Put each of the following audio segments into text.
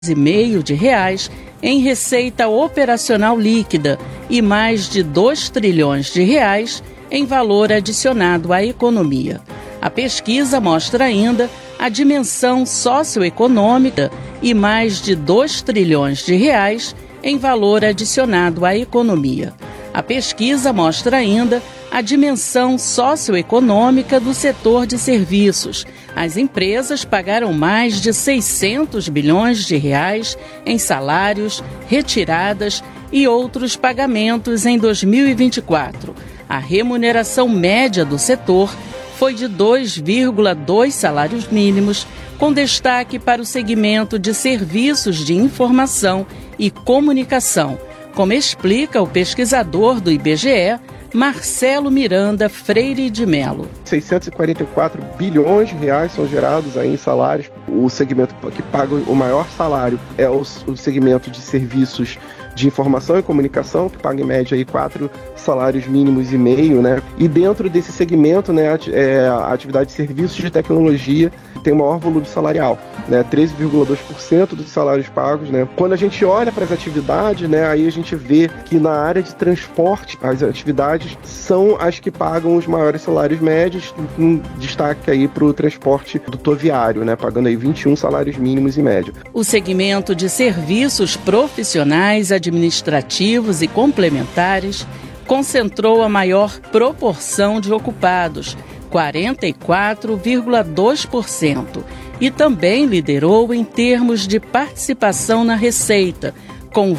de reais em receita operacional líquida e mais de 2 trilhões de reais em valor adicionado à economia. A pesquisa mostra ainda a dimensão socioeconômica e mais de 2 trilhões de reais em valor adicionado à economia. A pesquisa mostra ainda a dimensão socioeconômica do setor de serviços. As empresas pagaram mais de 600 bilhões de reais em salários, retiradas e outros pagamentos em 2024. A remuneração média do setor foi de 2,2 salários mínimos, com destaque para o segmento de serviços de informação e comunicação, como explica o pesquisador do IBGE, Marcelo Miranda Freire de Mello. 644 bilhões de reais são gerados aí em salários. O segmento que paga o maior salário é o segmento de serviços de informação e comunicação, que paga em média aí 4 salários mínimos e meio, né? E dentro desse segmento, né, a atividade de serviços de tecnologia tem o maior volume salarial, né? 13,2% dos salários pagos, né? Quando a gente olha para as atividades, né, aí a gente vê que na área de transporte, as atividades são as que pagam os maiores salários médios, com destaque aí para o transporte rodoviário, né, pagando aí 21 salários mínimos em média. O segmento de serviços profissionais, administrativos e complementares concentrou a maior proporção de ocupados, 44,2%, e também liderou em termos de participação na receita, com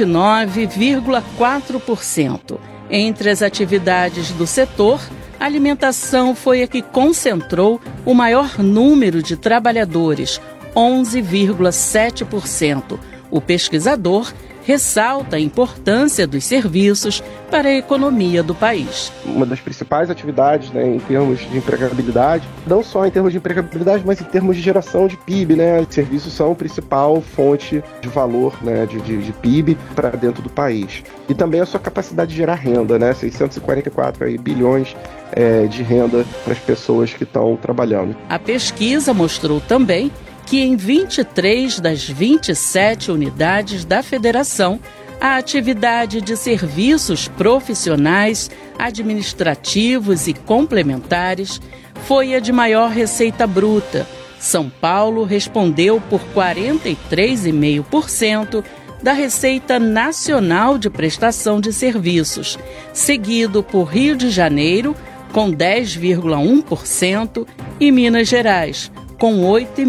29,4%. Entre as atividades do setor, a alimentação foi a que concentrou o maior número de trabalhadores, 11,7%. O pesquisador ressalta a importância dos serviços para a economia do país. Uma das principais atividades, né, em termos de empregabilidade, não só em termos de empregabilidade, mas em termos de geração de PIB, né? Os serviços são a principal fonte de valor, né, de PIB para dentro do país. E também a sua capacidade de gerar renda, né? 644 bilhões de renda para as pessoas que estão trabalhando. A pesquisa mostrou também que em 23 das 27 unidades da federação, a atividade de serviços profissionais, administrativos e complementares foi a de maior receita bruta. São Paulo respondeu por 43,5% da Receita Nacional de Prestação de Serviços, seguido por Rio de Janeiro, com 10,1%, e Minas Gerais, com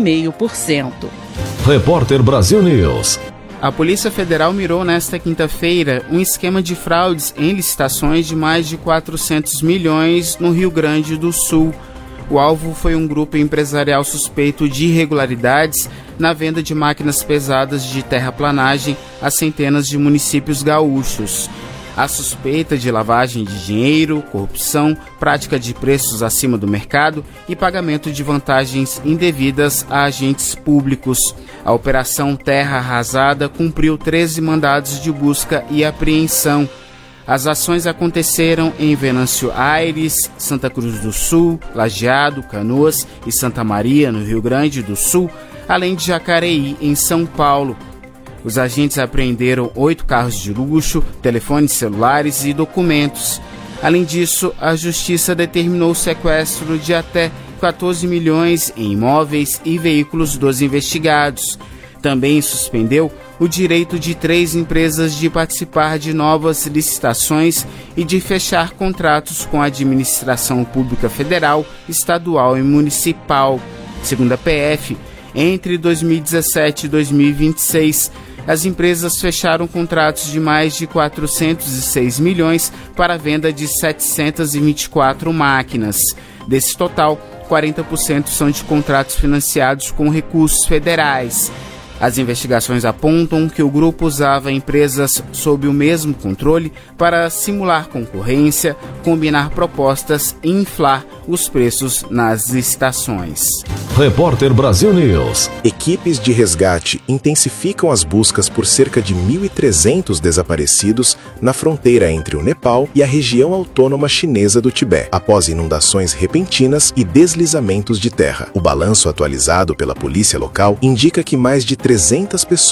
8,5%. Repórter Brasil News. A Polícia Federal mirou nesta quinta-feira um esquema de fraudes em licitações de mais de 400 milhões no Rio Grande do Sul. O alvo foi um grupo empresarial suspeito de irregularidades na venda de máquinas pesadas de terraplanagem a centenas de municípios gaúchos. A suspeita de lavagem de dinheiro, corrupção, prática de preços acima do mercado e pagamento de vantagens indevidas a agentes públicos. A Operação Terra Arrasada cumpriu 13 mandados de busca e apreensão. As ações aconteceram em Venâncio Aires, Santa Cruz do Sul, Lajeado, Canoas e Santa Maria, no Rio Grande do Sul, além de Jacareí, em São Paulo. Os agentes apreenderam 8 carros de luxo, telefones celulares e documentos. Além disso, a Justiça determinou o sequestro de até 14 milhões em imóveis e veículos dos investigados. Também suspendeu o direito de 3 empresas de participar de novas licitações e de fechar contratos com a administração pública federal, estadual e municipal. Segundo a PF, entre 2017 e 2026, as empresas fecharam contratos de mais de 406 milhões para a venda de 724 máquinas. Desse total, 40% são de contratos financiados com recursos federais. As investigações apontam que o grupo usava empresas sob o mesmo controle para simular concorrência, combinar propostas e inflar os preços nas licitações. Repórter Brasil News. Equipes de resgate intensificam as buscas por cerca de 1.300 desaparecidos na fronteira entre o Nepal e a região autônoma chinesa do Tibete, após inundações repentinas e deslizamentos de terra. O balanço atualizado pela polícia local indica que mais de 300 pessoas